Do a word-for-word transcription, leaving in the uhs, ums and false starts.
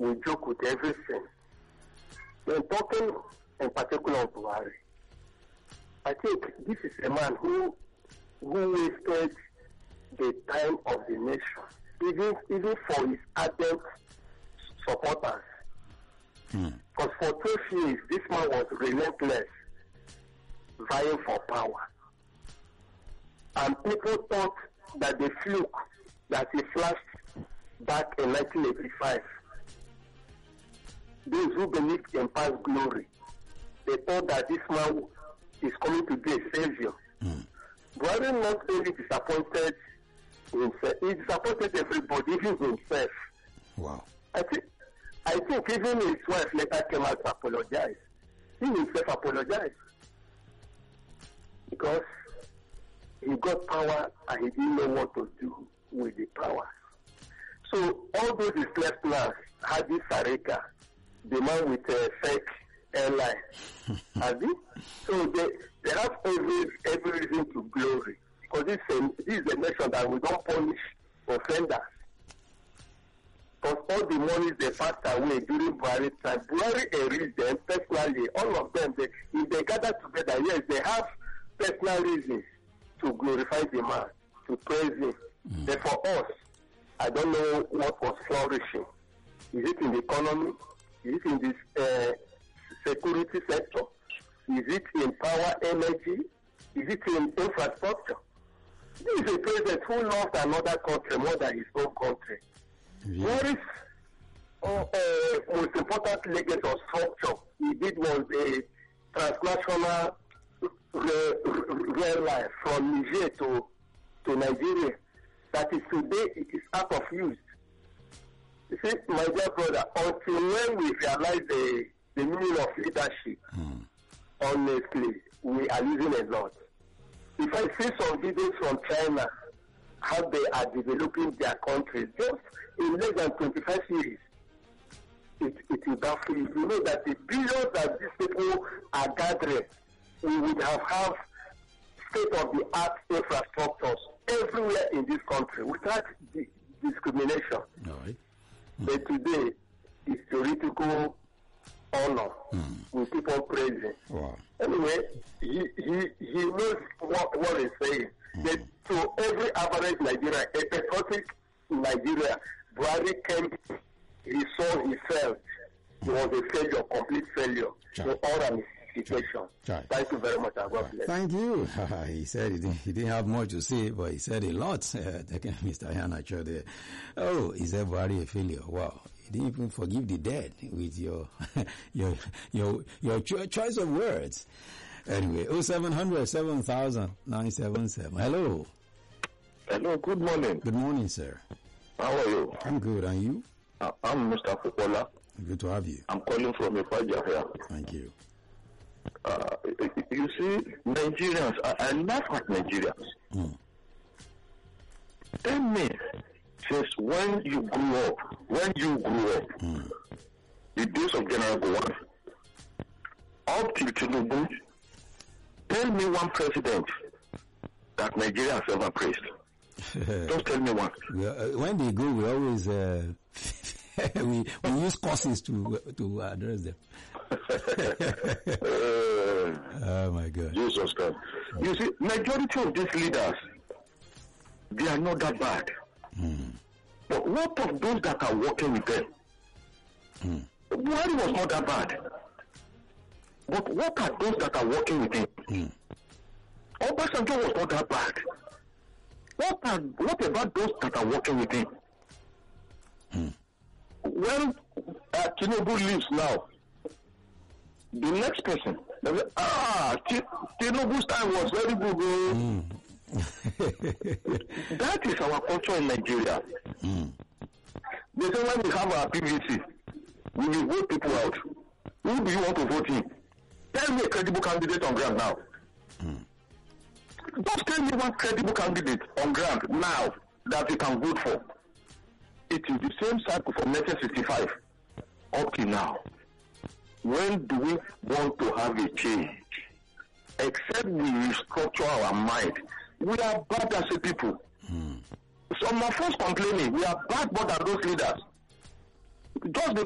we joke with everything. When talking in particular of Buhari, I think this is a man who who wasted the time of the nation, even even for his ardent supporters. Hmm. Because for twelve years, this man was relentless, vying for power. And people thought that the fluke that he flashed back in nineteen eighty-five, those who believed in past glory, they thought that this man is coming to be a savior. Hmm. Buhari not only disappointed himself, he disappointed everybody, even himself. Wow. I think, I think even his wife later came out to apologize. He himself apologized because he got power and he didn't know what to do with the power. So all those his listeners, Hadi Sarika, the man with a fake airline, Hadi, so they, they have every every reason to glory because this, a, this is a nation that we don't punish offenders. Because all the monies they passed away during Buhari time, Buhari enriched them personally. All of them, they, if they gather together, yes, they have personal reasons to glorify the man, to praise him. Mm. But for us, I don't know what was flourishing. Is it in the economy? Is it in this uh, security sector? Is it in power, energy? Is it in infrastructure? This is a president who loves another country more than his own country. Yeah. What is uh, uh, most important legacy or structure he did was a transnational rail line from Niger to, to Nigeria. That is today, it is out of use. You see, my dear brother, until when we realize the, the meaning of leadership, mm. honestly, we are losing a lot. If I see some videos from China, how they are developing their country, just in less than twenty-five years, it, it will baffle you. You know that the billions that these people are gathering, we would have have state-of-the-art infrastructures everywhere in this country without di- discrimination. All right. Mm. But today, it's theoretical honor. Mm. We keep on praising. Wow. Anyway, he, he, he knows what, what he's saying. Mm. That to every average Nigerian, a patriotic Nigeria, Buhari came, he saw, he felt he was a failure, complete failure in all ramifications. Thank you very much. God bless. Thank you. He said he didn't, he didn't have much to say, but he said a lot. Uh, Mister Iheanacho there. Oh, he said Buhari a failure. Wow. He didn't even forgive the dead with your your your your cho- choice of words. Anyway, oh seven hundred, seven thousand, nine seven seven. Hello. Hello, good morning. Good morning, sir. How are you? I'm good, and you? Uh, I'm Mister Fukola. Good to have you. I'm calling from Ipaja here. Thank you. Uh, you see, Nigerians, I, I laugh at Nigerians. Mm. Tell me, since when you grew up, when you grew up, mm. the days of General Gowon, up till Tinubu, tell me one president that Nigeria has ever praised. Just tell me one. We, uh, when they go, we always uh, we we use courses to to address them. uh, oh my God! Jesus Christ! You see, majority of these leaders, they are not that bad. Mm. But what of those that are working with them? Mm. Buhari was not that bad. But what are those that are working with him? Mm. Obasanjo was not that bad. What are what about those that are working with him? Mm. When uh, Tinubu leaves now, the next person, say, ah, T- Tinubu's time was very good. Mm. That is our culture in Nigeria. Mm. They say when we have our P V C, we will vote people out. Who do you want to vote in? Tell me a credible candidate on ground now. Mm. Just tell me one credible candidate on ground now that you can vote for. It is the same cycle from nineteen sixty-five up to now. When do we want to have a change? Except we restructure our mind. We are bad as a people. Mm. Some of us complaining, we are bad more than those leaders. Just